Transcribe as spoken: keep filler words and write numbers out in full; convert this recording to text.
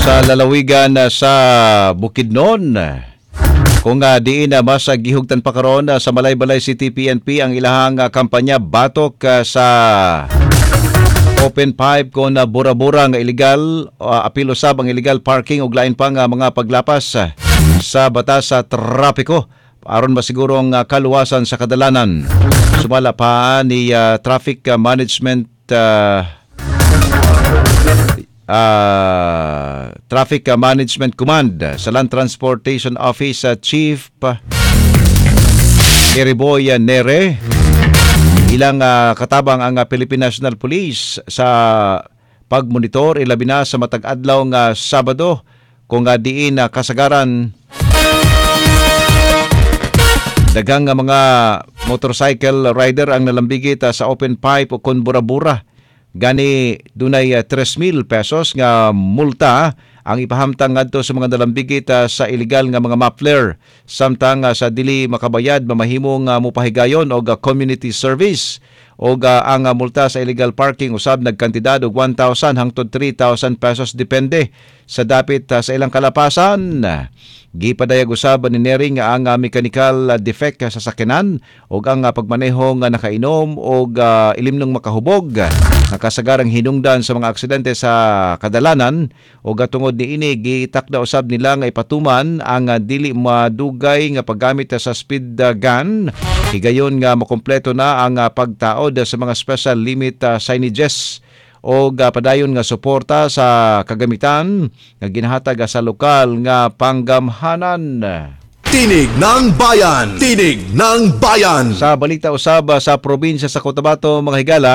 sa lalawigan uh, sa Bukidnon. Kung uh, diin na uh, mas uh, gihugtan pa karon uh, sa Malaybalay City P N P ang ilahang uh, kampanya batok uh, sa open pipe kon uh, bura-bura nga illegal uh, apil usab ang illegal parking ug lain pang uh, mga paglapas uh, sa batas sa trapiko aron masigurong uh, kaluwasan sa kadalanan. Sumala pa ni uh, Traffic uh, Management uh, Uh, Traffic Management Command sa Land Transportation Office uh, Chief uh, Eriboy Nere. Ilang uh, katabang ang uh, Philippine National Police sa pagmonitor ilabi na sa matag adlaw nga Sabado kung uh, diin uh, kasagaran daghang uh, mga motorcycle rider ang nalambigit uh, sa open pipe o kon bura-bura. Gani dunay uh, tres mil pesos nga multa ang ipahamtang ngadto sa mga nalambigit uh, sa illegal nga mga muffler samtang uh, sa dili makabayad mamahimong uh, mupahigayon og uh, community service og uh, ang uh, multa sa illegal parking usab nagkantidad og one thousand hangtod three thousand pesos depende sa dapit uh, sa ilang kalapasan. Gipadayag usab ni Neri nga ang uh, mechanical uh, defect uh, sa sakyanan ug ang uh, pagmaneho nga nakainom ug uh, ilimnong makahubog nakasagarang hinungdan sa mga aksidente sa kadalanan ug tungod niini gitakda usab nila nga ipatuman ang uh, dili madugay nga paggamit uh, sa speed uh, gun higayon nga makompleto na ang uh, pagtaod uh, sa mga special limit uh, signages o uh, padayon nga suporta sa kagamitan nga ginahatag sa lokal nga panggamhanan. Tinig ng Bayan! Tinig ng Bayan! Sa balita usab sa probinsya sa Cotabato, mga higala,